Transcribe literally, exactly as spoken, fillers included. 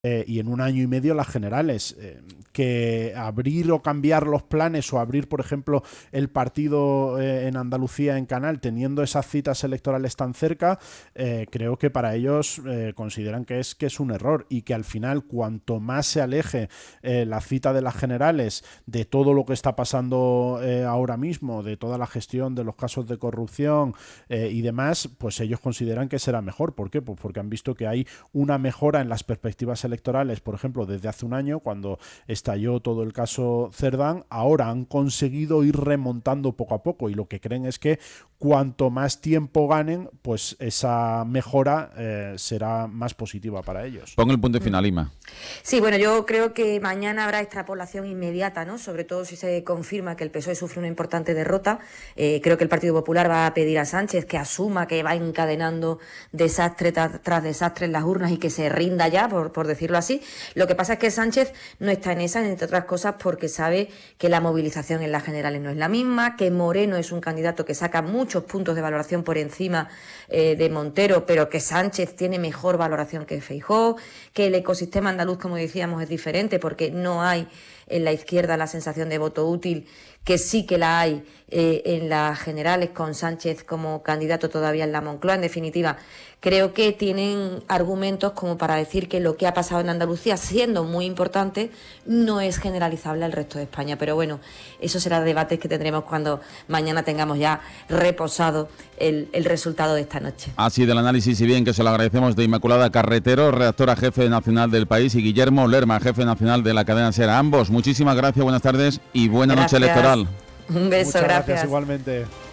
Eh, y en un año y medio las generales. Eh, que abrir o cambiar los planes o abrir, por ejemplo, el partido eh, en Andalucía en Canal, teniendo esas citas electorales tan cerca, eh, creo que para ellos eh, consideran que es, que es un error y que al final, cuanto más se aleje eh, la cita de las generales de todo lo que está pasando eh, ahora mismo, de toda la gestión de los casos de corrupción eh, y demás, pues ellos consideran que será mejor. ¿Por qué? Pues porque han visto que hay una mejora en las perspectivas electorales, por ejemplo, desde hace un año, cuando estalló todo el caso Cerdán. Ahora han conseguido ir remontando poco a poco y lo que creen es que cuanto más tiempo ganen, pues esa mejora eh, será más positiva para ellos. Pongo el punto final, Ima. Sí, bueno, yo creo que mañana habrá extrapolación inmediata, ¿no? Sobre todo si se confirma que el P S O E sufre una importante derrota. Eh, creo que el Partido Popular va a pedir a Sánchez que asuma que va encadenando desastre tras, tras desastre en las urnas y que se rinda ya, por, por decirlo así. Lo que pasa es que Sánchez no está en esa, entre otras cosas, porque sabe que la movilización en las generales no es la misma, que Moreno es un candidato que saca muchos puntos de valoración por encima eh, de Montero, pero que Sánchez tiene mejor valoración que Feijóo, que el ecosistema andaluz, como decíamos, es diferente porque no hay en la izquierda la sensación de voto útil, que sí que la hay eh, en las generales con Sánchez como candidato todavía en la Moncloa. En definitiva, creo que tienen argumentos como para decir que lo que ha pasado en Andalucía, siendo muy importante, no es generalizable al resto de España. Pero bueno, eso será debates que tendremos cuando mañana tengamos ya reposado el, el resultado de esta noche. Así del análisis y bien que se lo agradecemos de Inmaculada Carretero, redactora jefe nacional del País, y Guillermo Lerma, jefe nacional de la cadena SER. A ambos, muchísimas gracias, buenas tardes y buena Gracias. noche electoral. Un beso, Muchas gracias. gracias igualmente.